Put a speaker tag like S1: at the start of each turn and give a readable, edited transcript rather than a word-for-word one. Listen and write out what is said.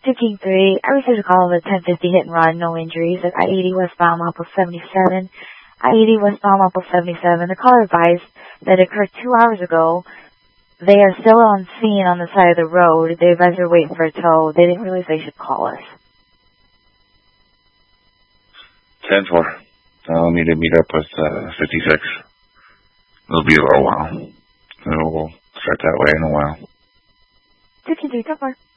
S1: 2 King 3, I received a call of a 1050 hit and run, no injuries, at I-80 westbound Mopple 77. I-80 westbound Mopple 77. The caller advised that it occurred 2 hours ago. They are still on scene on the side of the road. They advised they're waiting for a tow. They didn't realize they should call us.
S2: 10-4. I'll need to meet up with 56. It'll be a little while. We'll start that way in a while.
S1: 2 King 3, 10-4.